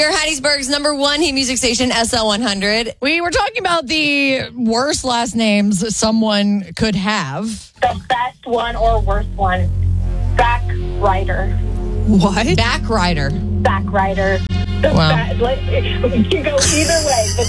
You're Hattiesburg's number one hit music station, SL100. We were talking about the worst last names someone could have. The best one or worst one. Back rider. What? Backrider. Back rider. Wow. You can go either way. The